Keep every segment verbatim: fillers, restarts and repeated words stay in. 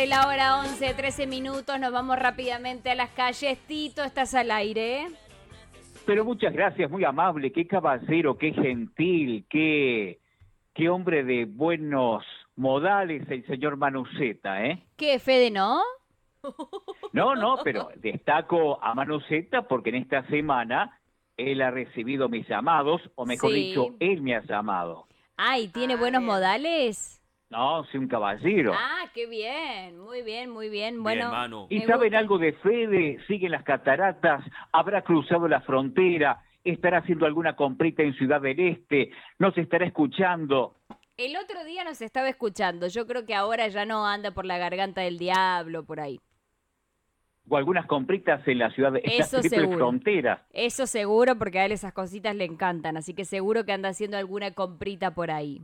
sobre la hora once, trece minutos, nos vamos rápidamente a las calles. Tito, estás al aire. Pero muchas gracias, muy amable, qué caballero, qué gentil, qué, qué hombre de buenos modales el señor Manuceta, ¿eh? ¿Qué, Fede, no? No, no, pero destaco a Manuceta porque en esta semana él ha recibido mis llamados, o mejor Sí. dicho, él me ha llamado. Ay, ¿tiene Ah, buenos bien. modales? No, soy un caballero. Ah, qué bien, muy bien, muy bien. Bien, Bueno, Manu. ¿Y me saben gusta. algo de Fede? Siguen las cataratas, habrá cruzado la frontera, estará haciendo alguna comprita en Ciudad del Este, nos estará escuchando. El otro día nos estaba escuchando. Yo creo que ahora ya no anda por la garganta del diablo, por ahí. O algunas compritas en la ciudad de en las Eso triples seguro. fronteras. Eso seguro, porque a él esas cositas le encantan. Así que seguro que anda haciendo alguna comprita por ahí.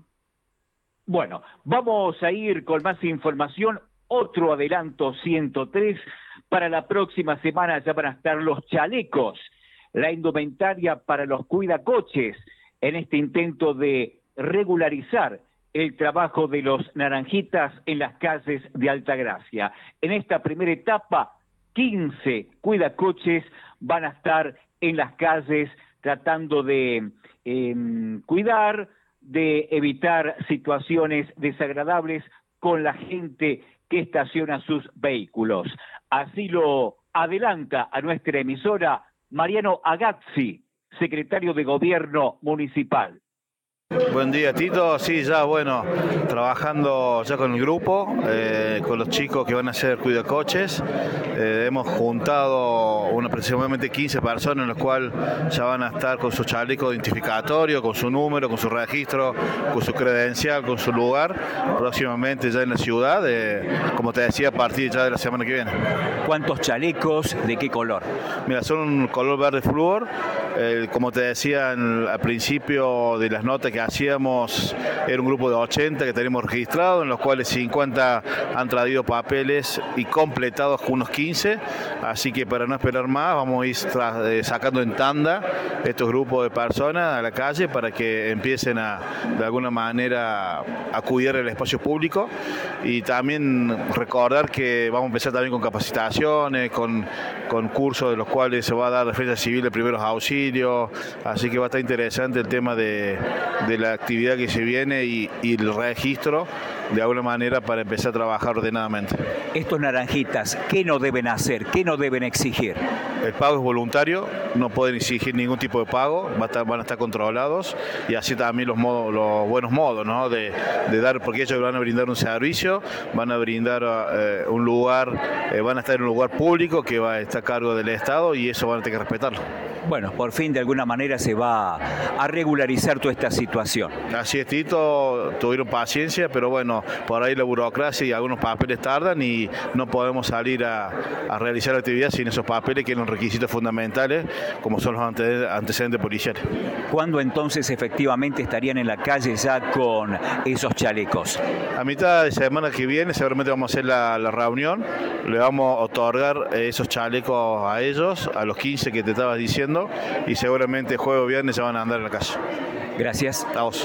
Bueno, vamos a ir con más información. Otro adelanto ciento tres. Para la próxima semana ya van a estar los chalecos, la indumentaria para los cuidacoches, en este intento de regularizar el trabajo de los naranjitas en las calles de Altagracia. En esta primera etapa, quince cuidacoches van a estar en las calles tratando de eh, cuidar, de evitar situaciones desagradables con la gente que estaciona sus vehículos. Así lo adelanta a nuestra emisora Mariano Agazzi, secretario de Gobierno Municipal. Buen día, Tito. Sí, ya bueno, trabajando ya con el grupo, eh, con los chicos que van a hacer cuidacoches. Eh, hemos juntado una, aproximadamente quince personas, en las cuales ya van a estar con su chaleco identificatorio, con su número, con su registro, con su credencial, con su lugar, próximamente ya en la ciudad, eh, como te decía, a partir ya de la semana que viene. ¿Cuántos chalecos? ¿De qué color? Mira, son un color verde flúor. Eh, como te decía en, al principio de las notas que hacíamos, era un grupo de ochenta que tenemos registrado, en los cuales cincuenta han traído papeles y completados unos quince, así que para no esperar más vamos a ir tras, eh, sacando en tanda estos grupos de personas a la calle para que empiecen a de alguna manera a cuidar el espacio público, y también recordar que vamos a empezar también con capacitaciones, con, con cursos de los cuales se va a dar defensa civil de primeros auxilios, así que va a estar interesante el tema de de la actividad que se viene y, y el registro de alguna manera para empezar a trabajar ordenadamente. Estos naranjitas, ¿qué no deben hacer? ¿Qué no deben exigir? El pago es voluntario, no pueden exigir ningún tipo de pago, va a estar, van a estar controlados, y así también los modos, los buenos modos, ¿no? de, de dar, porque ellos van a brindar un servicio, van a brindar eh, un lugar, eh, van a estar en un lugar público que va a estar a cargo del Estado, y eso van a tener que respetarlo. Bueno, por fin de alguna manera se va a regularizar toda esta situación. Así es, Tito, tuvieron paciencia, pero bueno, por ahí la burocracia y algunos papeles tardan y no podemos salir a, a realizar la actividad sin esos papeles, que son los requisitos fundamentales, como son los ante, antecedentes policiales. ¿Cuándo entonces efectivamente estarían en la calle ya con esos chalecos? A mitad de semana que viene seguramente vamos a hacer la, la reunión, le vamos a otorgar esos chalecos a ellos, a los quince que te estabas diciendo, y seguramente jueves o viernes se van a andar en la calle. Gracias. A vos.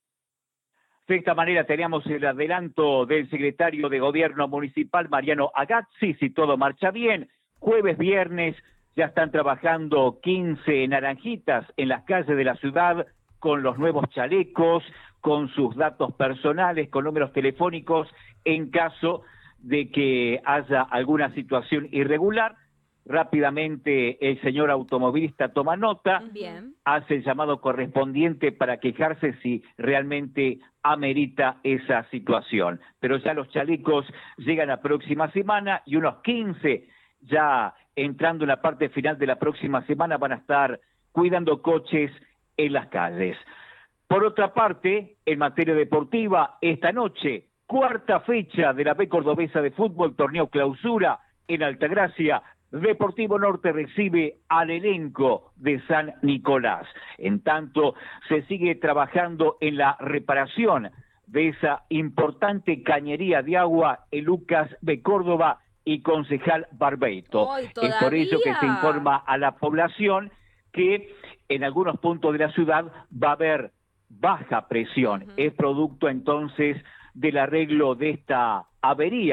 De esta manera teníamos el adelanto del secretario de Gobierno Municipal, Mariano Agazzi. Si todo marcha bien, jueves, viernes, ya están trabajando quince naranjitas en las calles de la ciudad con los nuevos chalecos, con sus datos personales, con números telefónicos, en caso de que haya alguna situación irregular. Rápidamente el señor automovilista toma nota, Bien. hace el llamado correspondiente para quejarse si realmente amerita esa situación. Pero ya los chalecos llegan la próxima semana, y unos quince ya entrando en la parte final de la próxima semana van a estar cuidando coches en las calles. Por otra parte, en materia deportiva, esta noche, cuarta fecha de la B Cordobesa de Fútbol, torneo clausura en Altagracia. Deportivo Norte recibe al elenco de San Nicolás. En tanto, se sigue trabajando en la reparación de esa importante cañería de agua en Lucas de Córdoba y Concejal Barbeito. ¡Ay, Es por ello que se todavía! informa a la población que en algunos puntos de la ciudad va a haber baja presión. Uh-huh. Es producto entonces del arreglo de esta avería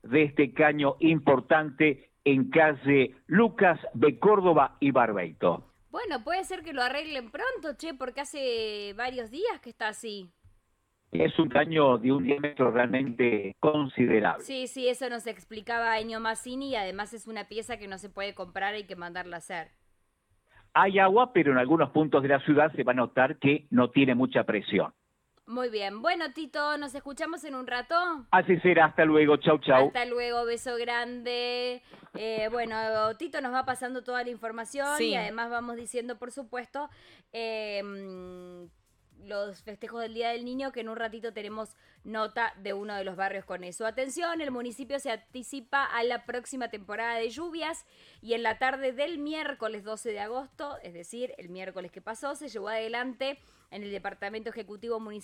de este caño importante en calle Lucas de Córdoba y Barbeito. Bueno, puede ser que lo arreglen pronto, che, porque hace varios días que está así. Es un caño de un diámetro realmente considerable. Sí, sí, eso nos explicaba Ennio Mazzini y además es una pieza que no se puede comprar, hay que mandarla a hacer. Hay agua, pero en algunos puntos de la ciudad se va a notar que no tiene mucha presión. Muy bien. Bueno, Tito, ¿nos escuchamos en un rato? Así será. Hasta luego. Chau, chau. Hasta luego. Beso grande. Eh, bueno, Tito nos va pasando toda la información Sí. y además vamos diciendo, por supuesto, eh, los festejos del Día del Niño, que en un ratito tenemos nota de uno de los barrios con eso. Atención, el municipio se anticipa a la próxima temporada de lluvias y en la tarde del miércoles doce de agosto, es decir, el miércoles que pasó, se llevó adelante en el Departamento Ejecutivo Municipal